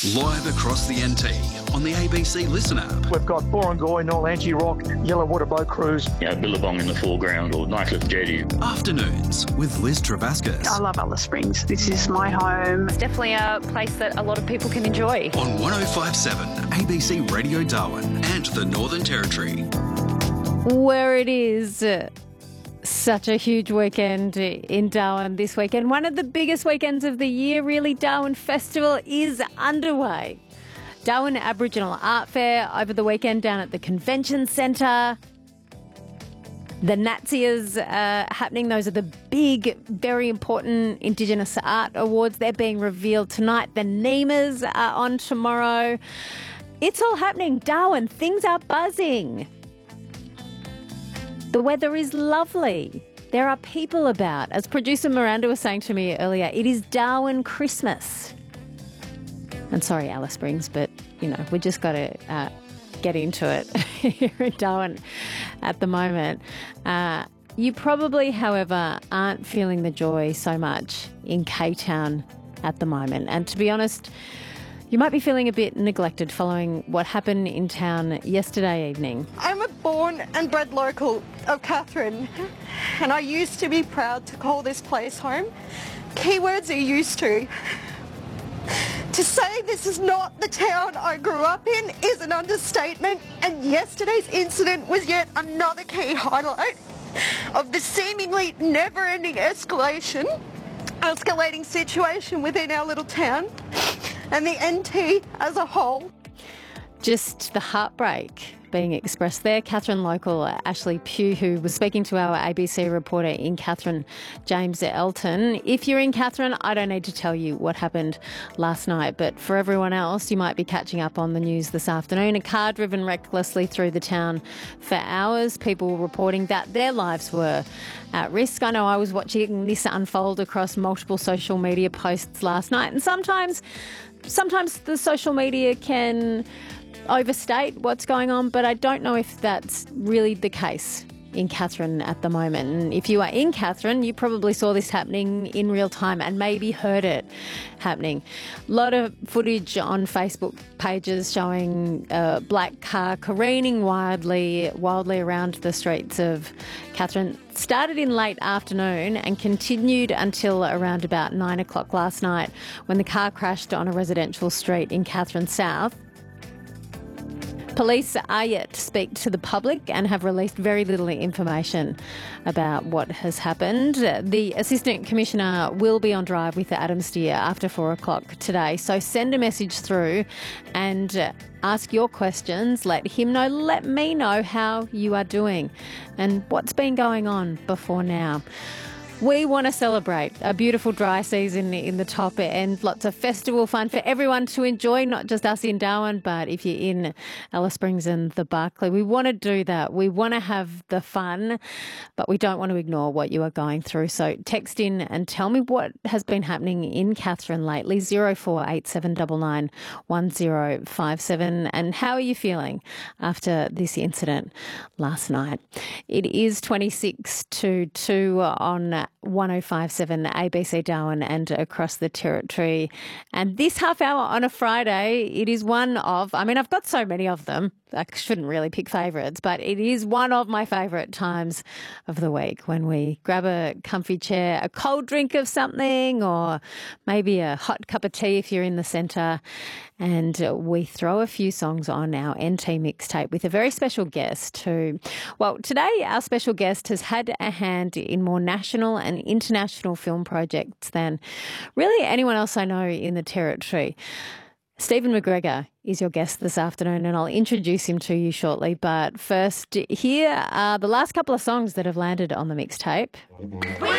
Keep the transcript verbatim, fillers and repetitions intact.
Live across the N T on the A B C Listen app. We've got Borongoy, Nolangi Rock, Yellowwater Boat Cruise. You know, Billabong in the foreground or Nycliffe Jetty. Afternoons with Liz Travascus. I love Alice Springs. This is my home. It's definitely a place that a lot of people can enjoy. On one oh five point seven A B C Radio Darwin and the Northern Territory. Where it is such a huge weekend in Darwin this weekend. One of the biggest weekends of the year, really. Darwin Festival is underway. Darwin Aboriginal Art Fair over the weekend down at the Convention Centre. The Natsias are happening. Those are the big, very important Indigenous Art Awards. They're being revealed tonight. The Nemas are on tomorrow. It's all happening. Darwin, things are buzzing. The weather is lovely. There are people about. As producer Miranda was saying to me earlier, it is Darwin Christmas. And sorry, Alice Springs, but, you know, we just got to uh, get into it here in Darwin at the moment. Uh, you probably, however, aren't feeling the joy so much in K-Town at the moment. And to be honest, you might be feeling a bit neglected following what happened in town yesterday evening. I'm a born and bred local of Katherine, and I used to be proud to call this place home. Keywords are used to. To say this is not the town I grew up in is an understatement, and yesterday's incident was yet another key highlight of the seemingly never-ending escalation, escalating situation within our little town and the N T as a whole. Just the heartbreak being expressed there. Katherine local Ashley Pugh, who was speaking to our A B C reporter in Katherine, James Elton. If you're in Katherine, I don't need to tell you what happened last night, but for everyone else, you might be catching up on the news this afternoon. A car driven recklessly through the town for hours, people reporting that their lives were at risk. I know I was watching this unfold across multiple social media posts last night, and sometimes, sometimes the social media can overstate what's going on, but I don't know if that's really the case in Katherine at the moment. And if you are in Katherine, you probably saw this happening in real time and maybe heard it happening. A lot of footage on Facebook pages showing a black car careening wildly, wildly around the streets of Katherine. Started in late afternoon and continued until around about nine o'clock last night when the car crashed on a residential street in Katherine South. Police are yet to speak to the public and have released very little information about what has happened. The Assistant Commissioner will be on drive with Adam Steer after four o'clock today. So send a message through and ask your questions. Let him know. Let me know how you are doing and what's been going on before now. We want to celebrate a beautiful dry season in the top end, lots of festival fun for everyone to enjoy, not just us in Darwin, but if you're in Alice Springs and the Barkly. We want to do that. We want to have the fun, but we don't want to ignore what you are going through. So text in and tell me what has been happening in Katherine lately, zero four eight seven nine nine one zero five seven. And how are you feeling after this incident last night? It is twenty-six to two on one oh five point seven A B C Darwin and across the Territory. And this half hour on a Friday, it is one of, I mean, I've got so many of them, I shouldn't really pick favourites, but it is one of my favourite times of the week when we grab a comfy chair, a cold drink of something, or maybe a hot cup of tea if you're in the centre, and we throw a few songs on our N T mixtape with a very special guest who, well, today our special guest has had a hand in more national and international film projects than really anyone else I know in the Territory. Stephen McGregor is your guest this afternoon, and I'll introduce him to you shortly. But first, here are the last couple of songs that have landed on the mixtape. We